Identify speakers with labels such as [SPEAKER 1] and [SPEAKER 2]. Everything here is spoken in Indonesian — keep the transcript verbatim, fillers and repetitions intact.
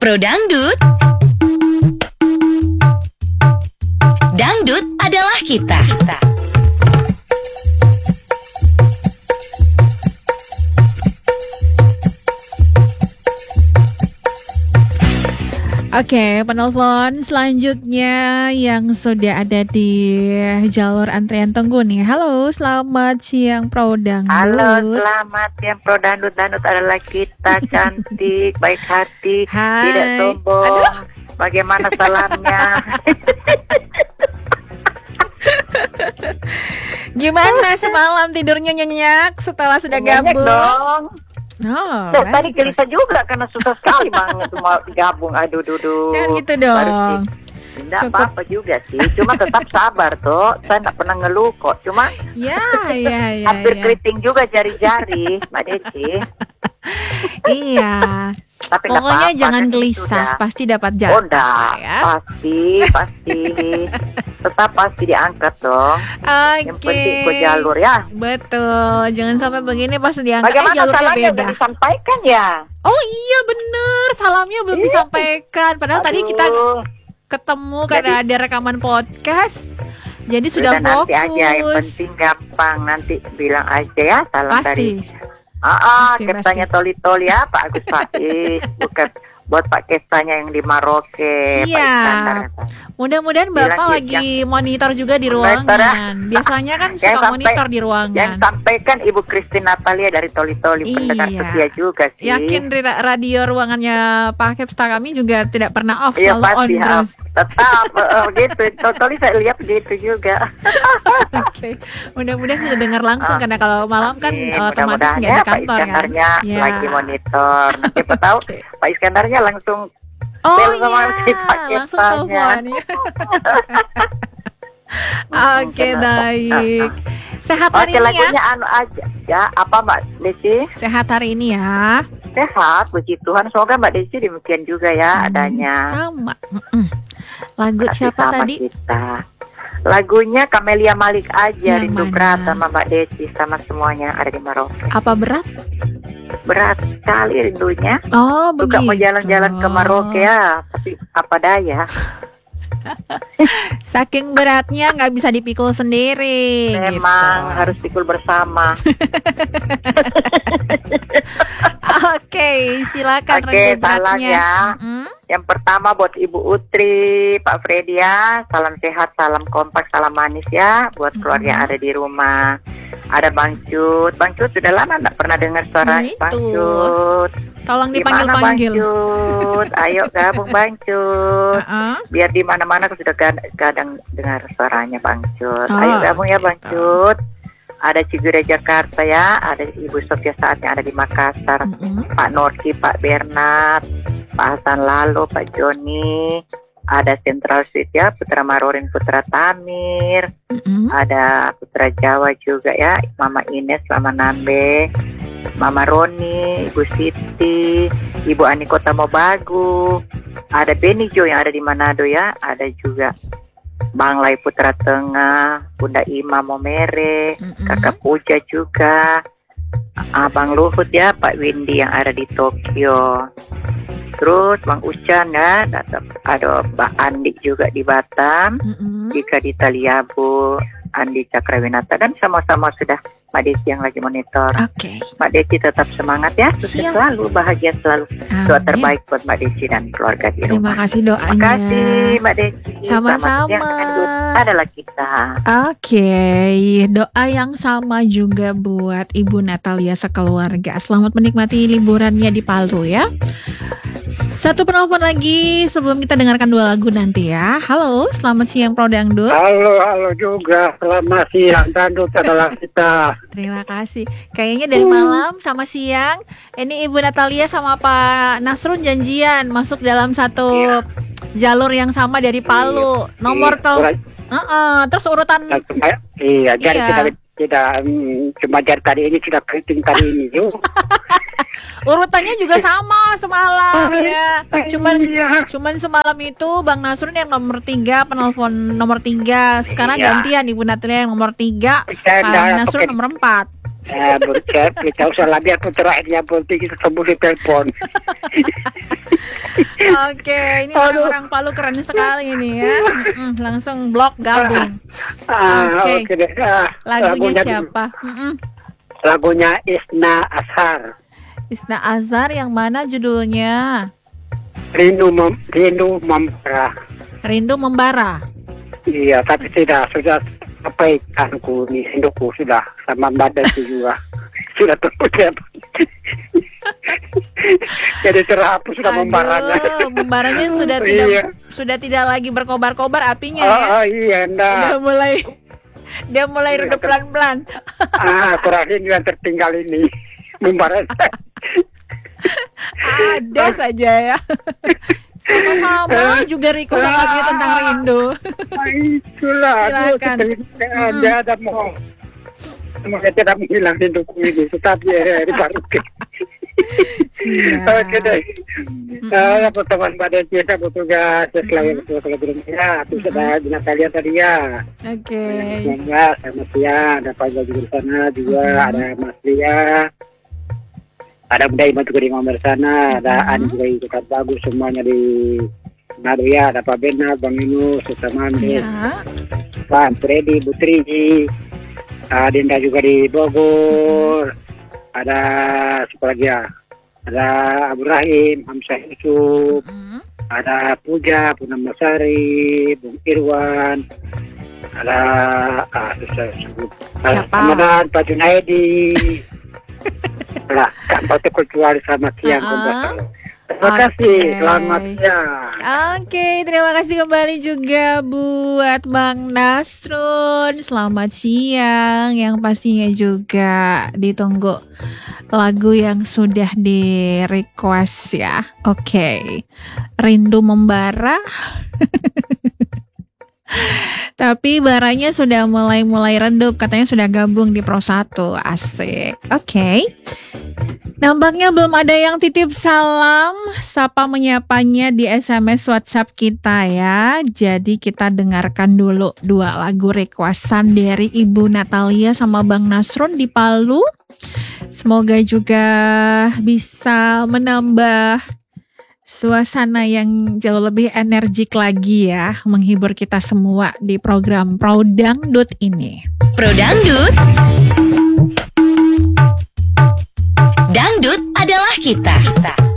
[SPEAKER 1] Pro Dangdut. Dangdut adalah kita. kita.
[SPEAKER 2] Oke, penelpon selanjutnya yang sudah ada di jalur antrian tunggu nih. Halo, selamat siang Pro Dangdut.
[SPEAKER 3] Halo, selamat siang Pro Dangdut. Dangdut adalah kita, cantik, baik hati,
[SPEAKER 2] Hai.
[SPEAKER 3] tidak sombong.
[SPEAKER 2] Aduh.
[SPEAKER 3] Bagaimana salamnya?
[SPEAKER 2] Gimana semalam tidurnya nyenyak setelah sudah
[SPEAKER 3] Nyenyak
[SPEAKER 2] gabung?
[SPEAKER 3] dong.
[SPEAKER 2] Oh,
[SPEAKER 3] Tuh, tadi
[SPEAKER 2] baik.
[SPEAKER 3] gelisah juga karena susah sekali banget semua gabung. Aduh, duduh.
[SPEAKER 2] Jangan gitu dong.
[SPEAKER 3] Tidak
[SPEAKER 2] Cukup.
[SPEAKER 3] apa-apa juga sih. Cuma tetap sabar tuh. Saya nggak pernah ngeluh kok. Cuma
[SPEAKER 2] Ya, ya, ya.
[SPEAKER 3] hampir
[SPEAKER 2] ya.
[SPEAKER 3] keriting juga jari-jari, Mbak Desi.
[SPEAKER 2] Iya.
[SPEAKER 3] Tapi nggak
[SPEAKER 2] Pokoknya
[SPEAKER 3] apa-apa,
[SPEAKER 2] jangan
[SPEAKER 3] kan itu
[SPEAKER 2] gelisah,
[SPEAKER 3] udah.
[SPEAKER 2] pasti dapat
[SPEAKER 3] Oh,
[SPEAKER 2] jatah
[SPEAKER 3] enggak,
[SPEAKER 2] ya.
[SPEAKER 3] pasti, pasti, tetap pasti diangkat dong. Yang
[SPEAKER 2] Oke.
[SPEAKER 3] penting ke jalur ya.
[SPEAKER 2] Betul, jangan sampai begini pas diangkat eh,
[SPEAKER 3] Bagaimana
[SPEAKER 2] jalurnya
[SPEAKER 3] salahnya
[SPEAKER 2] beda.
[SPEAKER 3] udah disampaikan ya?
[SPEAKER 2] Oh iya bener, salamnya belum
[SPEAKER 3] Ih.
[SPEAKER 2] disampaikan. Padahal tadi kita
[SPEAKER 3] Aduh,
[SPEAKER 2] ketemu karena ada rekaman podcast. Jadi sudah
[SPEAKER 3] udah
[SPEAKER 2] fokus.
[SPEAKER 3] nanti aja, yang penting gampang. Nanti bilang aja ya, salam
[SPEAKER 2] Pasti.
[SPEAKER 3] dari Ah, ah
[SPEAKER 2] Pasti,
[SPEAKER 3] kestanya
[SPEAKER 2] pasti.
[SPEAKER 3] toli-toli ya Pak Agus Faiz. Bukan buat Pak kestanya yang di Maroke. Pak Iskandar.
[SPEAKER 2] Mudah-mudahan
[SPEAKER 3] Bilang
[SPEAKER 2] Bapak
[SPEAKER 3] gitu,
[SPEAKER 2] lagi monitor juga di
[SPEAKER 3] Monitor, ya.
[SPEAKER 2] ruangan. Biasanya kan
[SPEAKER 3] Yang
[SPEAKER 2] suka
[SPEAKER 3] sampai-
[SPEAKER 2] monitor di
[SPEAKER 3] Yang
[SPEAKER 2] ruangan.
[SPEAKER 3] sampaikan Ibu Christine Natalia dari Toli-Toli, pendengar
[SPEAKER 2] Iya.
[SPEAKER 3] setia juga sih.
[SPEAKER 2] Yakin ra- radio ruangannya Pak Kepsta kami juga tidak pernah off,
[SPEAKER 3] Iya
[SPEAKER 2] selalu on
[SPEAKER 3] pasti, ha,
[SPEAKER 2] terus.
[SPEAKER 3] tetap uh, gitu. Totally saya lihat gitu juga.
[SPEAKER 2] Oke, mudah-mudahan sudah dengar langsung
[SPEAKER 3] Ah.
[SPEAKER 2] karena kalau malam kan
[SPEAKER 3] Amin,
[SPEAKER 2] eh, otomatis
[SPEAKER 3] mudah-mudahan
[SPEAKER 2] nggak
[SPEAKER 3] ya
[SPEAKER 2] di
[SPEAKER 3] Pak
[SPEAKER 2] kantor kan.
[SPEAKER 3] Iskandarnya
[SPEAKER 2] Ya.
[SPEAKER 3] lagi monitor. Nanti siapa tahu
[SPEAKER 2] Oke.
[SPEAKER 3] Pak Iskandarnya langsung
[SPEAKER 2] Oh
[SPEAKER 3] bel sama
[SPEAKER 2] iya,
[SPEAKER 3] si Pak
[SPEAKER 2] langsung
[SPEAKER 3] Keptanya.
[SPEAKER 2] telepon ya. Oke, baik. Sehat hari
[SPEAKER 3] Oke,
[SPEAKER 2] ini ya.
[SPEAKER 3] lagunya anu aja. Ya, apa Mbak Desi?
[SPEAKER 2] Sehat hari ini ya.
[SPEAKER 3] Sehat, puji Tuhan. Semoga Mbak Desi demikian juga ya adanya.
[SPEAKER 2] Sama. Mm-mm. Lagu
[SPEAKER 3] Kasih
[SPEAKER 2] siapa
[SPEAKER 3] sama
[SPEAKER 2] tadi?
[SPEAKER 3] kita. Lagunya Camelia Malik aja,
[SPEAKER 2] Yang
[SPEAKER 3] Rindu
[SPEAKER 2] mana?
[SPEAKER 3] Berat sama Mbak Desi sama semuanya ada di Maroke.
[SPEAKER 2] Apa berat?
[SPEAKER 3] Berat sekali rindunya.
[SPEAKER 2] Oh,
[SPEAKER 3] Suka
[SPEAKER 2] begitu.
[SPEAKER 3] mau jalan-jalan ke Maroke ya, tapi apa daya.
[SPEAKER 2] Saking beratnya nggak bisa dipikul sendiri.
[SPEAKER 3] Memang
[SPEAKER 2] gitu.
[SPEAKER 3] harus pikul bersama.
[SPEAKER 2] Oke, silakan
[SPEAKER 3] Oke,
[SPEAKER 2] rindu
[SPEAKER 3] salam
[SPEAKER 2] beratnya.
[SPEAKER 3] ya.
[SPEAKER 2] Mm-mm.
[SPEAKER 3] Yang pertama buat Ibu Utri, Pak Fredi ya. Salam sehat, salam kompak, salam manis ya. Buat keluarga yang ada di rumah. Ada Bang Cut. Bang Cut sudah lama nggak pernah dengar suara
[SPEAKER 2] Nah, itu.
[SPEAKER 3] Bang Cut.
[SPEAKER 2] Tolong
[SPEAKER 3] Gimana Bang
[SPEAKER 2] dipanggil-panggil.
[SPEAKER 3] Cut? Ayo gabung Bang Cut.
[SPEAKER 2] Uh-uh.
[SPEAKER 3] Biar di mana-mana aku sudah kad- kadang dengar suaranya Bang Cut.
[SPEAKER 2] Oh,
[SPEAKER 3] Ayo gabung ya Bang
[SPEAKER 2] gitu.
[SPEAKER 3] Cut. Ada Cigure Jakarta ya. Ada Ibu Sofia saatnya ada di Makassar.
[SPEAKER 2] Mm-mm.
[SPEAKER 3] Pak Norki, Pak Bernard, Pak Hasan Lalo, Pak Joni, ada Central Suite ya, Putra Marorin, Putra Tamir,
[SPEAKER 2] Mm-mm.
[SPEAKER 3] ada Putra Jawa juga ya, Mama Ines, Mama Nambe, Mama Roni, Ibu Siti, Ibu Ani Kota Mobagu, ada Beni Jo yang ada di Manado ya, ada juga Bang Lai Putra Tengah, Bunda Ima Momere,
[SPEAKER 2] Mm-mm.
[SPEAKER 3] Kakak Puja juga, Abang Luhut ya, Pak Windy yang ada di Tokyo. Terus Bang Ucan ya, datang- ada Mbak Andi juga di Batam,
[SPEAKER 2] Mm-mm.
[SPEAKER 3] Jika di Taliabu, Andi Cakrawinata, dan sama-sama sudah Mbak Desi yang lagi monitor.
[SPEAKER 2] Oke.
[SPEAKER 3] Mbak Desi tetap semangat ya, sukses
[SPEAKER 2] Siap.
[SPEAKER 3] selalu, bahagia selalu. Doa
[SPEAKER 2] Amin.
[SPEAKER 3] terbaik buat Mbak Desi dan keluarga di
[SPEAKER 2] Terima
[SPEAKER 3] rumah.
[SPEAKER 2] kasih
[SPEAKER 3] Terima
[SPEAKER 2] doanya.
[SPEAKER 3] kasih Mbak Desi.
[SPEAKER 2] Sama-sama.
[SPEAKER 3] Selamat siang, Dangdut adalah kita.
[SPEAKER 2] Oke, doa yang sama juga buat Ibu Natalia sekeluarga. Selamat menikmati liburannya di Palu ya. Satu penelpon lagi sebelum kita dengarkan dua lagu nanti ya. Halo, selamat siang Pro Dangdut.
[SPEAKER 4] Halo, halo juga. Selamat siang. Dangdut adalah kita.
[SPEAKER 2] Terima kasih. Kayaknya dari malam sama siang ini Ibu Natalia sama Pak Nasrun janjian masuk dalam satu
[SPEAKER 4] Iya.
[SPEAKER 2] jalur yang sama dari Palu. Nomor
[SPEAKER 4] Iya,
[SPEAKER 2] tel,
[SPEAKER 4] kurang-
[SPEAKER 2] Heeh, terus urutan
[SPEAKER 4] langsung aja. Iya, jadi
[SPEAKER 2] Iya.
[SPEAKER 4] kita tidak mm, cuma dari tadi ini sudah keriting tadi ini yuk.
[SPEAKER 2] urutannya juga sama semalam ya. Cuman
[SPEAKER 4] Iya.
[SPEAKER 2] cuman semalam itu Bang Nasrun yang nomor tiga, penelpon nomor tiga. Sekarang
[SPEAKER 4] Iya.
[SPEAKER 2] gantian Ibu Natalia yang nomor tiga,
[SPEAKER 4] Saya
[SPEAKER 2] Bang
[SPEAKER 4] dah
[SPEAKER 2] Nasrun
[SPEAKER 4] pakai-
[SPEAKER 2] nomor empat.
[SPEAKER 4] Eh, bercet, kita usah lah biar terakhirnya penting kita sembuh di telepon.
[SPEAKER 2] Oke, ini
[SPEAKER 4] Aduh.
[SPEAKER 2] orang Palu keren sekali ini ya. Mm-mm, langsung blok gabung.
[SPEAKER 4] Ah,
[SPEAKER 2] Oke.
[SPEAKER 4] oke deh. Ah,
[SPEAKER 2] Lagunya
[SPEAKER 4] lagunya
[SPEAKER 2] siapa? Mm-mm.
[SPEAKER 4] Lagunya Isna Ashar.
[SPEAKER 2] Isna Azhar yang mana judulnya?
[SPEAKER 4] Rindu mem, rindu membara.
[SPEAKER 2] Rindu Membara.
[SPEAKER 4] Iya, tapi tidak sudah sampaikanku nih rinduku sudah sama badanku juga sudah terputus. Jadi terhapus sudah membaranya.
[SPEAKER 2] Aduh, membaranya sudah tidak
[SPEAKER 4] Iya.
[SPEAKER 2] sudah tidak lagi berkobar-kobar apinya
[SPEAKER 4] Oh,
[SPEAKER 2] ya.
[SPEAKER 4] oh iya,
[SPEAKER 2] Udah
[SPEAKER 4] enggak.
[SPEAKER 2] mulai dia mulai
[SPEAKER 4] Iya,
[SPEAKER 2] redup
[SPEAKER 4] ter-
[SPEAKER 2] pelan-pelan.
[SPEAKER 4] Ah, kurasin yang tertinggal ini membaranya.
[SPEAKER 2] Ada saja ya. Sama-sama juga Riko lagunya tentang rindu.
[SPEAKER 4] Ah, itulah, aduh,
[SPEAKER 2] Silakan.
[SPEAKER 4] cerita ada ada mau semoga tidak menghilang rinduku ini, tetapi ya, di baru.
[SPEAKER 2] Siap.
[SPEAKER 4] Oke deh. Saya teman pada kita bertugas selain itu kalau belum ya, itu sudah di Natalia tadi ya.
[SPEAKER 2] Oke.
[SPEAKER 4] Ya, sama siang ada Pak Jaji di sana juga, ada Mas Lia, ada Bunda Iman juga di Mamber sana, ada Ani juga ikut bagus semuanya di Nado ya, ada Pak Bena, Bang Inu, Susamande,
[SPEAKER 2] Ya.
[SPEAKER 4] Pak Freddy, Bu Triji, ada Dinda juga di Bogor, ada siapa lagi ya? Ada Abu Rahim, Hamzah Yusuf,
[SPEAKER 2] Mm.
[SPEAKER 4] ada Puja, Punam Masari, Bung Irwan, ada ah, susah sebut, ada
[SPEAKER 2] Siapa?
[SPEAKER 4] Ramadan, Pak Junaidi, lah, tanpa terkecuali sama siang.
[SPEAKER 2] Ah,
[SPEAKER 4] Terima kasih,
[SPEAKER 2] Oke.
[SPEAKER 4] selamat siang.
[SPEAKER 2] Oke, terima kasih kembali juga buat Bang Nasrun. Selamat siang, yang pastinya juga ditunggu lagu yang sudah di request ya. Oke, Rindu Membara. Tapi baranya sudah mulai-mulai redup, katanya sudah gabung di Pro satu. Asik. Oke. Nampaknya belum ada yang titip salam, sapa menyapanya di S M S WhatsApp kita ya. Jadi kita dengarkan dulu dua lagu requestan dari Ibu Natalia sama Bang Nasrun di Palu. Semoga juga bisa menambah suasana yang jauh lebih energik lagi ya, menghibur kita semua di program Pro Dangdut ini.
[SPEAKER 1] Pro Dangdut. Dangdut adalah kita.